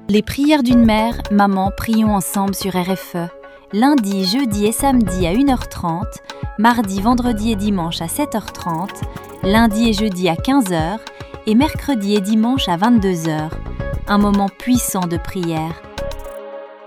Les prières d'une mère, maman, prions ensemble sur RFE. Lundi, jeudi et samedi à 1h30, mardi, vendredi et dimanche à 7h30, lundi et jeudi à 15h et mercredi et dimanche à 22h. Un moment puissant de prière.